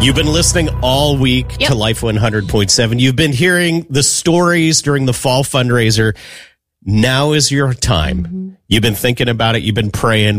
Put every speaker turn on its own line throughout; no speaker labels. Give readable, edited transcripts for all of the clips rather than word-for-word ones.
You've been listening all week to Life 100.7. You've been hearing the stories during the fall fundraiser. Now is your time. Mm-hmm. You've been thinking about it. You've been praying.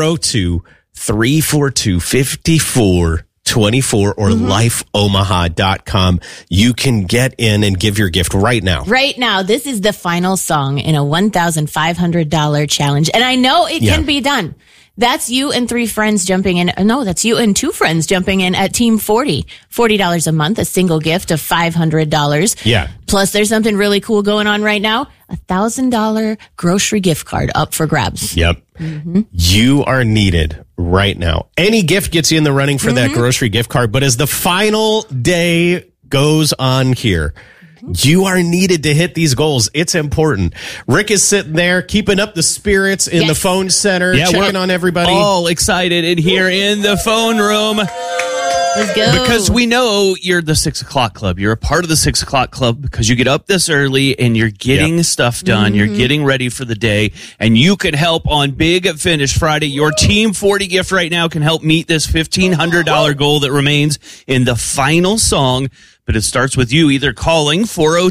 402-342-5424 or lifeomaha.com. You can get in and give your gift right now.
Right now. This is the final song in a $1,500 challenge. And I know it can be done. That's you and 3 friends jumping in. No, that's you and 2 friends jumping in at Team 40. $40 a month, a single gift of $500.
Yeah.
Plus, there's something really cool going on right now. $1,000 grocery gift card up for grabs.
Yep. Mm-hmm. You are needed right now. Any gift gets you in the running for that grocery gift card. But as the final day goes on here, you are needed to hit these goals. It's important. Rick is sitting there keeping up the spirits in the phone center, checking on everybody.
All excited in here in the phone room.
Let's go.
Because we know you're the 6 o'clock club. You're a part of the 6 o'clock club because you get up this early and you're getting stuff done. You're getting ready for the day, and you can help on Big Finish Friday. Your Team 40 gift right now can help meet this $1,500 goal that remains in the final song. But it starts with you either calling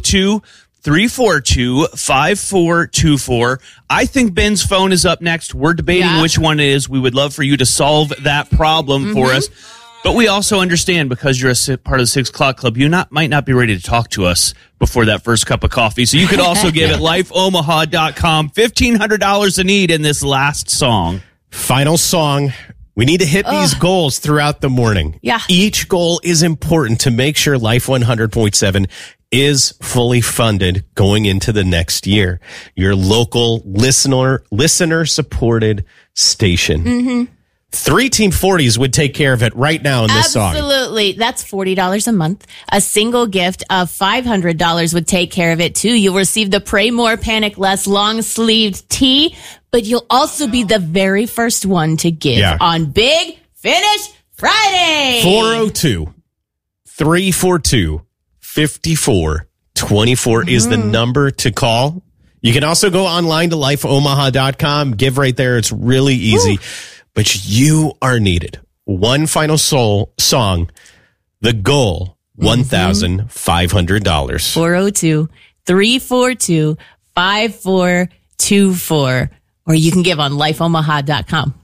402-342-5424. I think Ben's phone is up next. We're debating which one it is. We would love for you to solve that problem for us. But we also understand, because you're a part of the 6 o'clock club, you might not be ready to talk to us before that first cup of coffee. So you could also give at lifeomaha.com $1,500 a need in this last song.
Final song. We need to hit these goals throughout the morning.
Yeah.
Each goal is important to make sure Life 100.7 is fully funded going into the next year. Your local listener supported station. 3 Team 40s would take care of it right now in this song.
Absolutely. That's $40 a month. A single gift of $500 would take care of it too. You'll receive the Pray More, Panic Less long-sleeved tee, but you'll also be the very first one to give on Big Finish Friday.
402-342-5424 is the number to call. You can also go online to lifeomaha.com. Give right there. It's really easy. But you are needed. One final song. The goal, $1,500. 402-342-5424. Or you can give on lifeomaha.com.